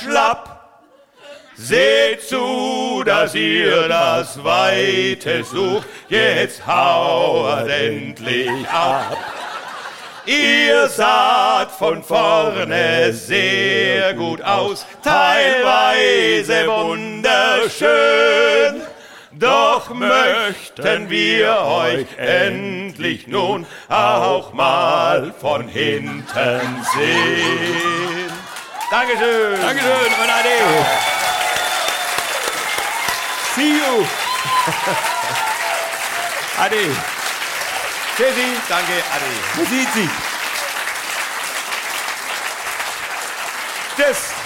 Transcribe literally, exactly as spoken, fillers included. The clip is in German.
schlapp. Seht zu, dass ihr das Weite sucht, jetzt hauert endlich ab. Ihr saht von vorne sehr gut aus, teilweise wunderschön. Doch möchten wir euch endlich nun auch mal von hinten sehen. Dankeschön. Dankeschön und ade. See you. Ade. Tschüssi, danke, ade. Man sieht sich. Tschüss.